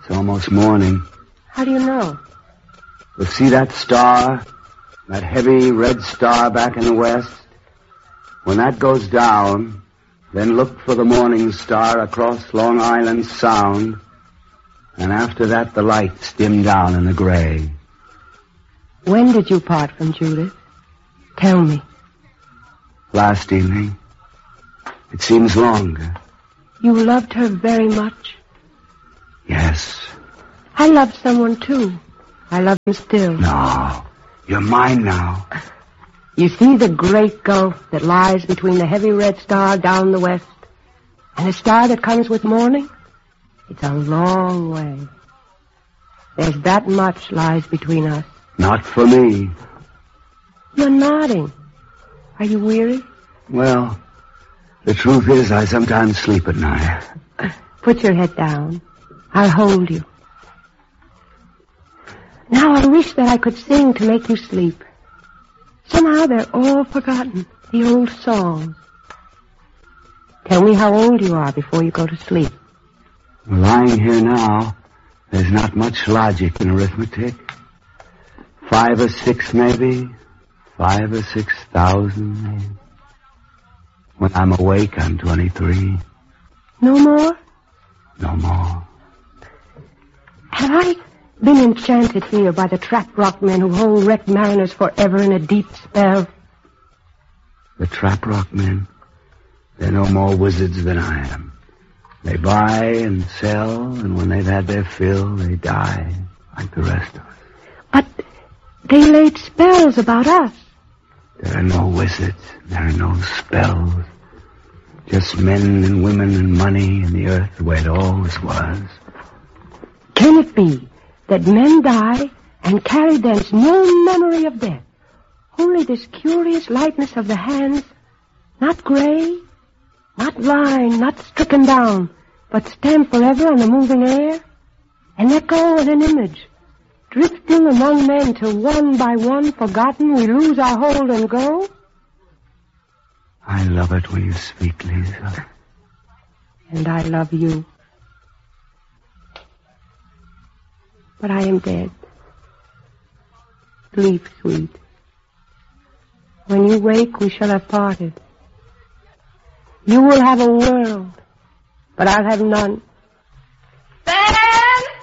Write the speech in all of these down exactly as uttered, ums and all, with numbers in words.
It's almost morning. How do you know? You see that star? That heavy red star back in the west? When that goes down, then look for the morning star across Long Island Sound, and after that the lights dim down in the gray. When did you part from Judith? Tell me. Last evening. It seems longer. You loved her very much? Yes. I loved someone, too. I love him still. No. You're mine now. You see the great gulf that lies between the heavy red star down the west and the star that comes with morning? It's a long way. There's that much lies between us. Not for me. You're nodding. Are you weary? Well, the truth is I sometimes sleep at night. Put your head down. I'll hold you. Now I wish that I could sing to make you sleep. Somehow they're all forgotten, the old songs. Tell me how old you are before you go to sleep. Lying here now, there's not much logic in arithmetic. Five or six, maybe. Five or six thousand, maybe. When I'm awake, I'm twenty-three. No more? No more. Have I been enchanted here by the trap rock men who hold wrecked mariners forever in a deep spell? The trap rock men? They're no more wizards than I am. They buy and sell, and when they've had their fill, they die, like the rest of us. But they laid spells about us. There are no wizards. There are no spells. Just men and women and money and the earth the way it always was. Can it be that men die and carry thence no memory of death? Only this curious lightness of the hands, not gray, not lying, not stricken down, but stand forever on the moving air? An echo and an image, drifting among men till one by one, forgotten, we lose our hold and go? I love it when you speak, Lisa. And I love you. But I am dead. Sleep, sweet. When you wake, we shall have parted. You will have a world, but I'll have none. Ben!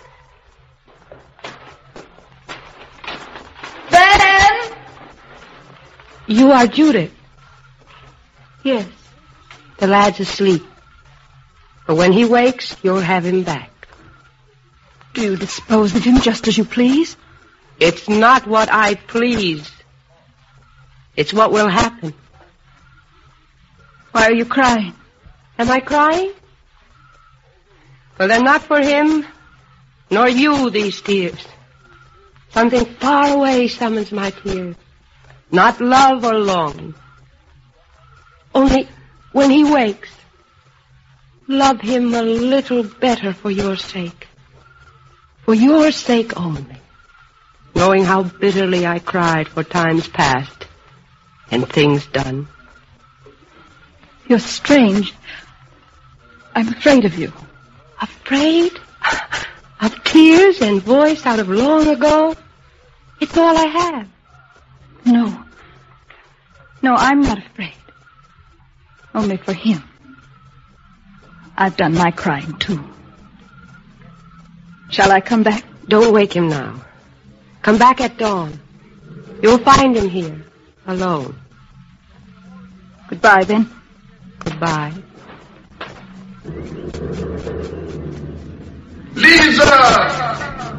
Ben! You are Judith. Yes. The lad's asleep. But when he wakes, you'll have him back. Do you dispose of him just as you please? It's not what I please. It's what will happen. Why are you crying? Am I crying? Well, they're not for him, nor you, these tears. Something far away summons my tears. Not love or longing. Only when he wakes, love him a little better for your sake. For your sake only. Knowing how bitterly I cried for times past and things done. You're strange. I'm afraid of you. Afraid? Of tears and voice out of long ago? It's all I have. No. No, I'm not afraid. Only for him. I've done my crying, too. Shall I come back? Don't wake him now. Come back at dawn. You'll find him here, alone. Goodbye, then. Goodbye. Lisa!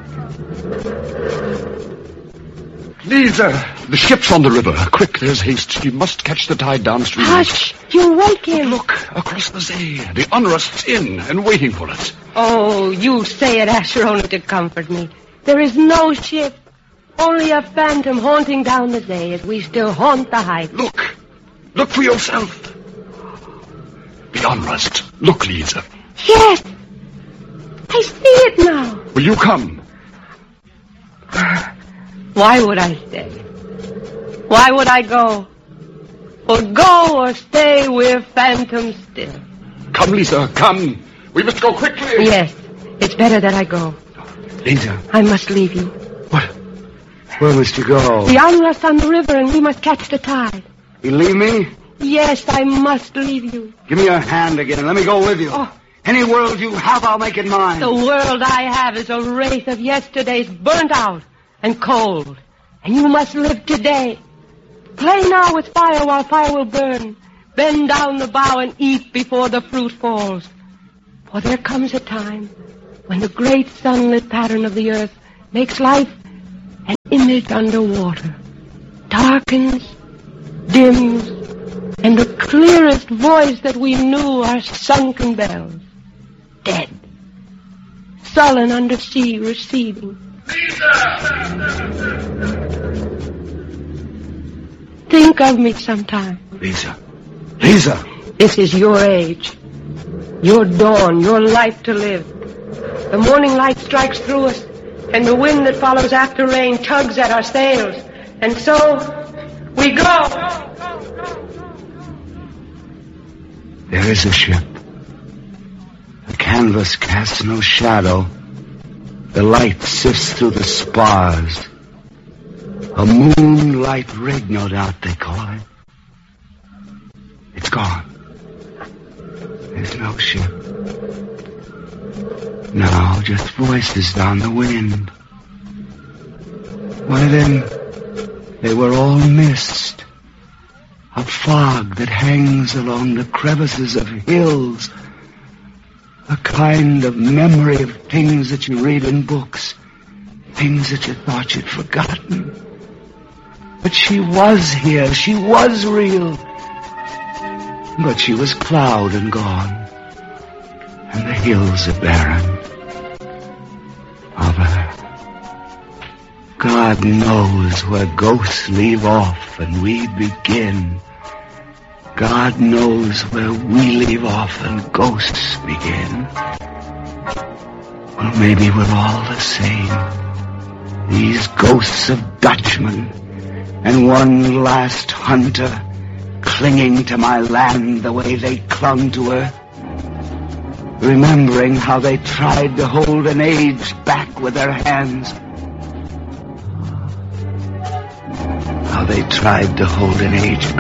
Lisa! The ship's on the river. Quick, there's haste. You must catch the tide downstream. Hush! You'll wake him. Look, across the sea. The Unrust's in and waiting for us. Oh, you say it, Asher, only to comfort me. There is no ship. Only a phantom haunting down the day as we still haunt the heights. Look. Look for yourself. The Unrust. Look, Lisa. Yes. I see it now. Will you come? Why would I stay? Why would I go? For go or stay, we're phantoms still. Come, Lisa, come. We must go quickly. Yes, it's better that I go. Lisa. I must leave you. What? Where must you go? The island's on the river, and we must catch the tide. You leave me? Yes, I must leave you. Give me your hand again. Let me go with you. Oh. Any world you have, I'll make it mine. The world I have is a wraith of yesterday's burnt out and cold. And you must live today. Play now with fire while fire will burn. Bend down the bough and eat before the fruit falls. For there comes a time when the great sunlit pattern of the earth makes life an image underwater, darkens, dims, and the clearest voice that we knew are sunken bells, dead, sullen under sea receding. Think of me sometime. Lisa. Lisa. This is your age, your dawn, your life to live. The morning light strikes through us, and the wind that follows after rain tugs at our sails. And so, we go. There is a ship. The canvas casts no shadow. The light sifts through the spars. A moonlight rig, no doubt they call it. It's gone. There's no ship. Now, just voices down the wind. One of them, they were all mist. A fog that hangs along the crevices of hills. A kind of memory of things that you read in books. Things that you thought you'd forgotten. But she was here. She was real. But she was cloud and gone. And the hills are barren of her. God knows where ghosts leave off and we begin. God knows where we leave off and ghosts begin. Well, maybe we're all the same. These ghosts of Dutchmen and one last hunter clinging to my land the way they clung to her. Remembering how they tried to hold an age back with their hands. How they tried to hold an age